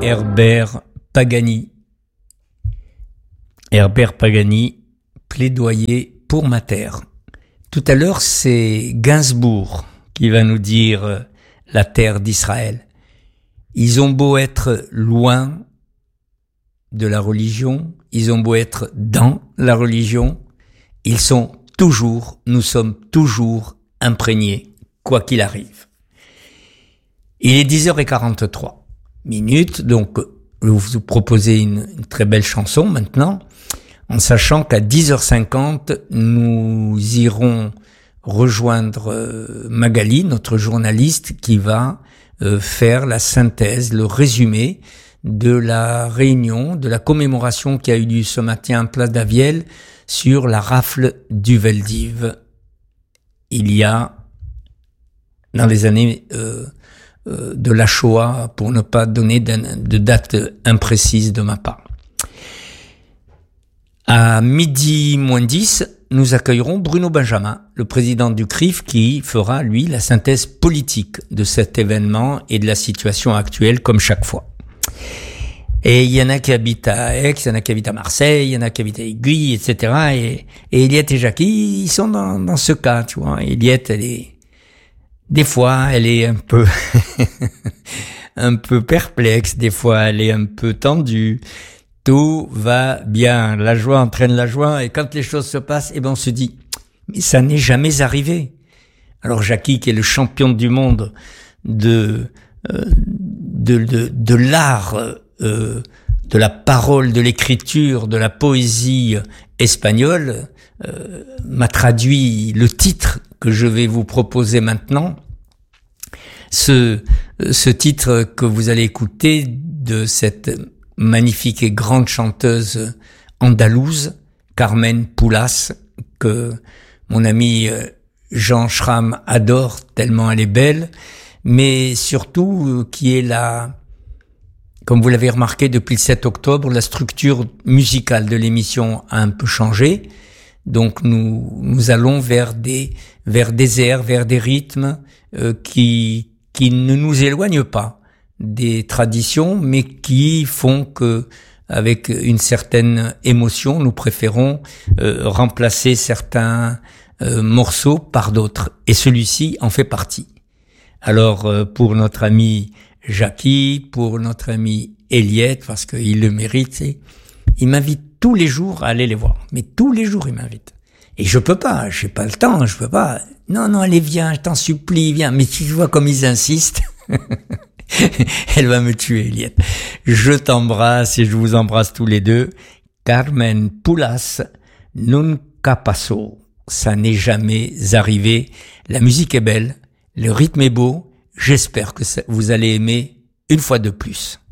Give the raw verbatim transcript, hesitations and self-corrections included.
Herbert Pagani. Herbert Pagani, plaidoyer pour ma terre. Tout à l'heure, c'est Gainsbourg qui va nous dire euh, la terre d'Israël. Ils ont beau être loin de la religion, ils ont beau être dans la religion, ils sont toujours, nous sommes toujours imprégnés, quoi qu'il arrive. Il est dix heures quarante-trois minutes, donc je vais vous proposer une, une très belle chanson maintenant, en sachant qu'à dix heures cinquante, nous irons rejoindre Magali, notre journaliste, qui va euh, faire la synthèse, le résumé de la réunion, de la commémoration qui a eu lieu ce matin en place d'Avielle sur la rafle du Veldiv. Il y a, dans les années euh, euh, de la Shoah, pour ne pas donner de date imprécise de ma part. À midi moins dix, nous accueillerons Bruno Benjamin, le président du C R I F, qui fera, lui, la synthèse politique de cet événement et de la situation actuelle, comme chaque fois. Et il y en a qui habitent à Aix, il y en a qui habitent à Marseille, il y en a qui habitent à Aiguille, et cetera. Et, et Eliette et Jackie, ils sont dans, dans ce cas, tu vois. Eliette, elle est, des fois, elle est un peu, un peu perplexe, des fois, elle est un peu tendue. Tout va bien, la joie entraîne la joie, et quand les choses se passent, eh ben on se dit, mais ça n'est jamais arrivé. Alors Jackie, qui est le champion du monde de euh, de, de, de l'art, euh, de la parole, de l'écriture, de la poésie espagnole, euh, m'a traduit le titre que je vais vous proposer maintenant. Ce, ce titre que vous allez écouter de cette magnifique et grande chanteuse andalouse, Carmen Poulas, que mon ami Jean Schramm adore tellement elle est belle, mais surtout qui est la, comme vous l'avez remarqué depuis le sept octobre, la structure musicale de l'émission a un peu changé. Donc nous nous allons vers des vers des airs, vers des rythmes euh, qui qui ne nous éloignent pas des traditions, mais qui font que, avec une certaine émotion, nous préférons euh, remplacer certains euh, morceaux par d'autres. Et celui-ci en fait partie. Alors, euh, pour notre ami Jackie, pour notre ami Eliette, parce qu'il le mérite, il m'invite tous les jours à aller les voir. Mais tous les jours, il m'invite. Et je peux pas, j'ai pas le temps, je peux pas. Non, non, allez, viens, je t'en supplie, viens. Mais tu vois comme ils insistent. Elle va me tuer, Eliette. Je t'embrasse et je vous embrasse tous les deux. Carmen Poulas, nunca pasó. Ça n'est jamais arrivé. La musique est belle, le rythme est beau. J'espère que ça, vous allez aimer une fois de plus.